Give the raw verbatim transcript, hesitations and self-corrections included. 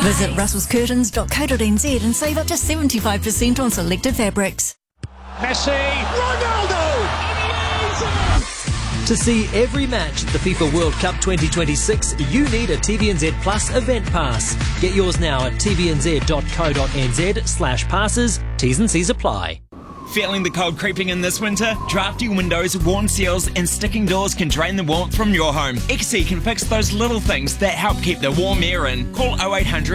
Visit russells curtains dot co dot n z and save up to seventy-five percent on selected fabrics. Messi, Ronaldo! To see every match at the FIFA World Cup twenty twenty-six, you need a T V N Z Plus event pass. Get yours now at t v n z dot co dot n z slash passes. T's and C's apply. Feeling the cold creeping in this winter? Drafty windows, worn seals and sticking doors can drain the warmth from your home. X C can fix those little things that help keep the warm air in. Call oh eight hundred